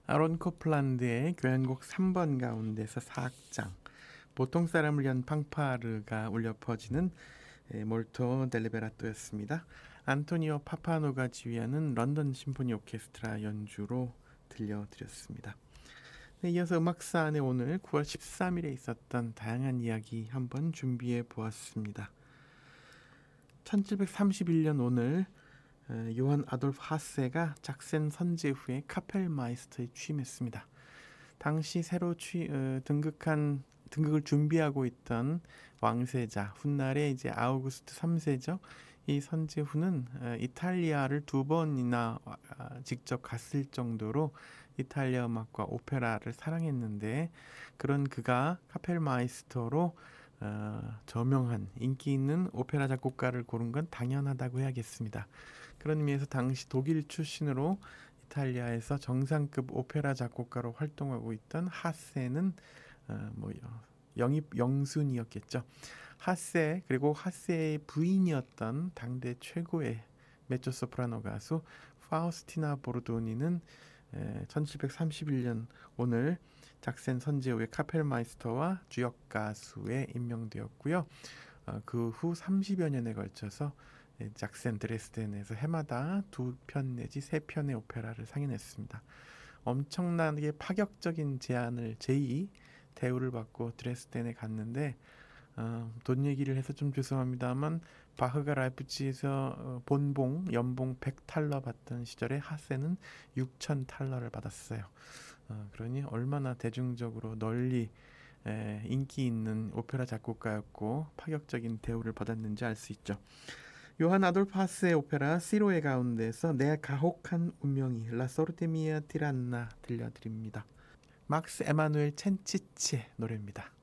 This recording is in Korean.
아론 코플란드의 교향곡 3번 가운데서 4악장 보통 사람을 위한 팡파르가 울려 퍼지는 몰토 델리베라토였습니다. 안토니오 파파노가 지휘하는 런던 심포니 오케스트라 연주로 들려드렸습니다. 네, 이어서 음악사안에 오늘 9월 13일에 있었던 다양한 이야기 한번 준비해 보았습니다. 1731년 오늘 요한 아돌프 하세가 작센 선제 후에 카펠마이스터에 취임했습니다. 당시 새로 등극을 준비하고 있던 왕세자 훗날에 이제 아우구스트 3세죠. 이 선제후는 이탈리아를 2번이나 직접 갔을 정도로 이탈리아 음악과 오페라를 사랑했는데 그런 그가 카펠마이스터로 저명한 인기 있는 오페라 작곡가를 고른 건 당연하다고 해야겠습니다. 그런 의미에서 당시 독일 출신으로 이탈리아에서 정상급 오페라 작곡가로 활동하고 있던 하세는 영입 영순이었겠죠. 하세 그리고 하세의 부인이었던 당대 최고의 메조소프라노 가수 파우스티나 보르도니는 1731년 오늘 작센 선제후의 카펠마이스터와 주역 가수에 임명되었고요. 그 후 30여 년에 걸쳐서 작센 드레스덴에서 해마다 2편 내지 3편의 오페라를 상연했습니다. 엄청나게 파격적인 제의 대우를 받고 드레스덴에 갔는데 돈 얘기를 해서 좀 죄송합니다만 바흐가 라이프치히에서 연봉 100탈러 받던 시절에 하세는 6,000탈러를 받았어요. 그러니 얼마나 대중적으로 널리 인기 있는 오페라 작곡가였고 파격적인 대우를 받았는지 알 수 있죠. 요한 아돌프 하스의 오페라 시로의 가운데서 내 가혹한 운명이 라 소르테 미아 티란나 들려드립니다. 막스 에마누엘 첸치치의 노래입니다.